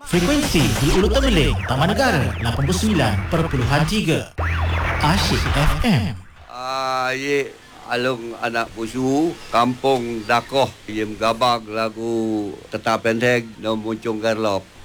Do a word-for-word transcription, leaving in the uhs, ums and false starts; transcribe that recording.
Frekuensi di Ulu Temeling, Taman Negara lapan puluh sembilan perpuluhan tiga. Asyik F M. Ah, ye alung anak pusu kampung Dakoh ye gabag lagu Tetap Pendek no muncung garlok.